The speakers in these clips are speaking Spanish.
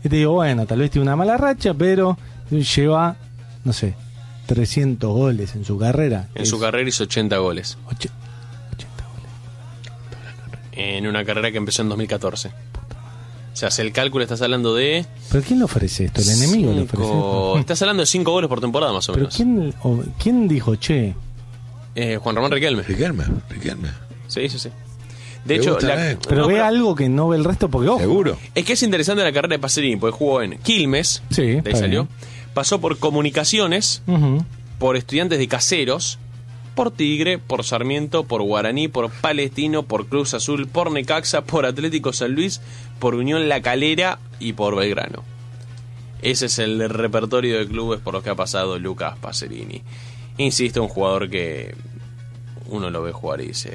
Y te digo, bueno, tal vez tiene una mala racha, pero lleva, no sé, 300 goles en su carrera. En su carrera hizo 80 goles. 80 goles. En una carrera que empezó en 2014. O sea, si el cálculo estás hablando de... ¿Pero quién le ofrece esto? ¿El enemigo le ofrece esto? Estás hablando de 5 goles por temporada, más o ¿Pero menos. quién dijo, che? Juan Román Riquelme. Riquelme. Sí. De hecho, pero ve algo que no ve el resto, porque ojo. Seguro. Es que es interesante la carrera de Pacerini, porque jugó en Quilmes, Sí, de ahí salió. Pasó por Comunicaciones, Uh-huh. por Estudiantes de Caseros, por Tigre, por Sarmiento, por Guaraní, por Palestino, por Cruz Azul, por Necaxa, por Atlético San Luis, por Unión La Calera y por Belgrano. Ese es el repertorio de clubes por los que ha pasado Lucas Pacerini. Insisto, un jugador que uno lo ve jugar y dice...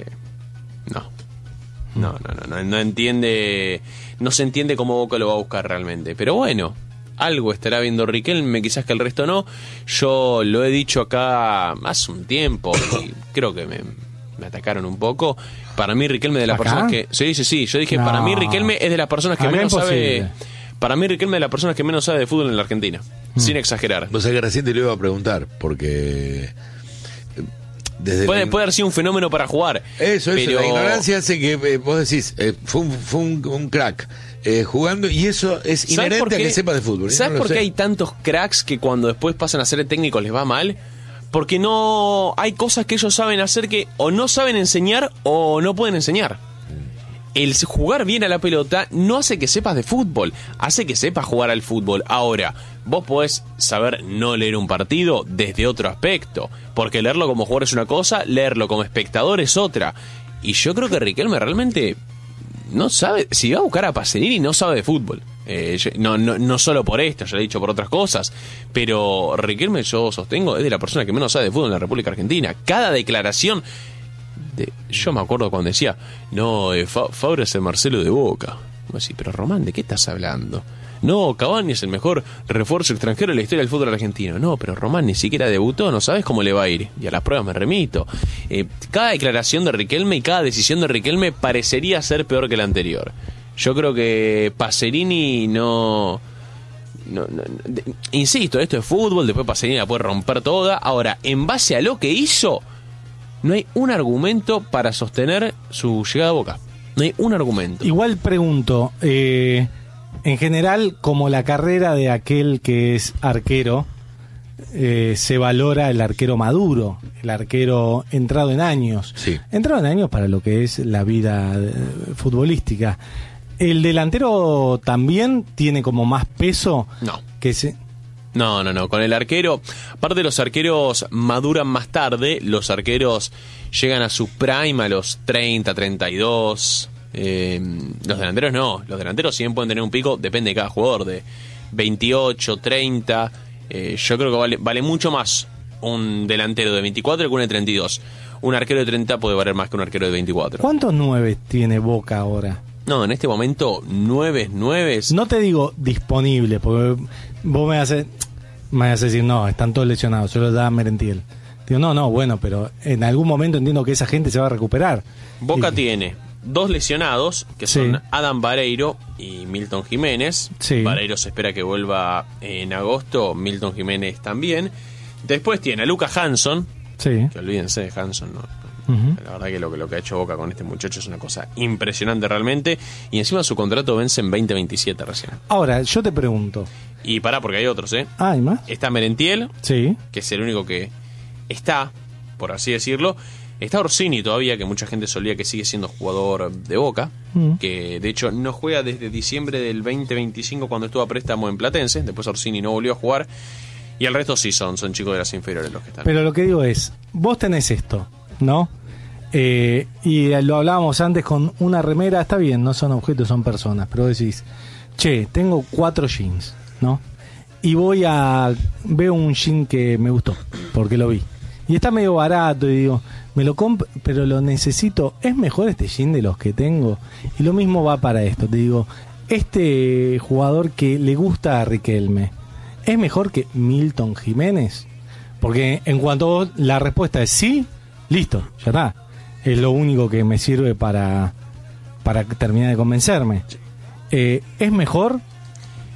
No entiende, no se entiende cómo Boca lo va a buscar realmente. Pero bueno, algo estará viendo Riquelme, quizás que el resto no. Yo lo he dicho acá hace un tiempo y creo que me atacaron un poco. Para mí Riquelme de las personas que... Sí, yo dije, para mí Riquelme es de las personas que menos sabe... Para mí Riquelme es de las personas que menos sabe de fútbol en la Argentina, sin exagerar. Vos sabés que recién te lo iba a preguntar, porque... Puede haber sido un fenómeno para jugar. Eso, pero... la ignorancia hace que vos decís, fue un crack jugando, y eso es inherente a que sepa de fútbol. ¿Sabes por qué hay tantos cracks que cuando después pasan a ser técnicos les va mal? Porque no hay cosas que ellos saben hacer que o no saben enseñar o no pueden enseñar. El jugar bien a la pelota no hace que sepas de fútbol, hace que sepas jugar al fútbol. Ahora, vos podés saber no leer un partido desde otro aspecto, porque leerlo como jugador es una cosa, leerlo como espectador es otra. Y yo creo que Riquelme realmente no sabe, si va a buscar a Pacerini no sabe de fútbol. No solo por esto, ya lo he dicho por otras cosas, pero Riquelme, yo sostengo, es de la persona que menos sabe de fútbol en la República Argentina. Cada declaración... yo me acuerdo cuando decía, no, Fabra es el Marcelo de Boca. Así, pero Román, ¿de qué estás hablando? No, Cavani es el mejor refuerzo extranjero de la historia del fútbol argentino. No, pero Román ni siquiera debutó, no sabes cómo le va a ir. Y a las pruebas me remito. Cada declaración de Riquelme y cada decisión de Riquelme parecería ser peor que la anterior. Yo creo que Pacerini insisto, esto es fútbol, después Pacerini la puede romper toda. Ahora, en base a lo que hizo... no hay un argumento para sostener su llegada a Boca. No hay un argumento. Igual pregunto, en general, como la carrera de aquel que es arquero, se valora el arquero maduro, el arquero entrado en años. Sí. Entrado en años para lo que es la vida futbolística. ¿El delantero también tiene como más peso? No. Que se... No. Con el arquero, aparte los arqueros maduran más tarde, los arqueros llegan a su prime a los 30, 32. Los delanteros no. Los delanteros sí pueden tener un pico, depende de cada jugador, de 28, 30. Yo creo que vale mucho más un delantero de 24 que uno de 32. Un arquero de 30 puede valer más que un arquero de 24. ¿Cuántos 9 tiene Boca ahora? No, en este momento 9. No te digo disponible, porque vos me vas a decir, no, están todos lesionados, solo da Merentiel. Digo, no, bueno, pero en algún momento entiendo que esa gente se va a recuperar. Boca tiene 2 lesionados, que son Adam Vareiro y Milton Jiménez. Sí. Vareiro se espera que vuelva en agosto, Milton Jiménez también. Después tiene a Luka Hansson, que olvídense de Hansson, ¿no? Uh-huh. La verdad que lo que ha hecho Boca con este muchacho es una cosa impresionante realmente. Y encima su contrato vence en 2027 recién. Ahora, yo te pregunto. Y pará, porque hay otros, ¿Hay más? Está Merentiel, que es el único que está, por así decirlo. Está Orsini todavía, que mucha gente solía que sigue siendo jugador de Boca, que de hecho no juega desde diciembre del 2025 cuando estuvo a préstamo en Platense. Después Orsini no volvió a jugar. Y el resto sí son chicos de las inferiores los que están. Pero lo que digo es, vos tenés esto, ¿no? Y lo hablábamos antes con una remera, está bien, no son objetos, son personas, pero decís, che, tengo 4 jeans, ¿no? Y veo un jean que me gustó, porque lo vi. Y está medio barato y digo, me lo compro, pero lo necesito, ¿es mejor este jean de los que tengo? Y lo mismo va para esto, te digo, este jugador que le gusta a Riquelme, ¿es mejor que Milton Jiménez? Porque en cuanto la respuesta es sí, listo, ya está. Es lo único que me sirve para terminar de convencerme. ¿Es mejor